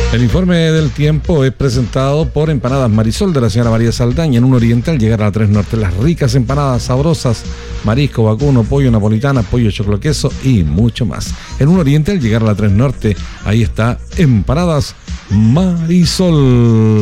El informe del tiempo es presentado por Empanadas Marisol de la señora María Saldaña. En un oriente, al llegar a la 3 Norte, las ricas empanadas sabrosas, marisco, vacuno, pollo napolitana, pollo choclo queso y mucho más. En un oriente, al llegar a la 3 Norte, ahí está Empanadas Marisol.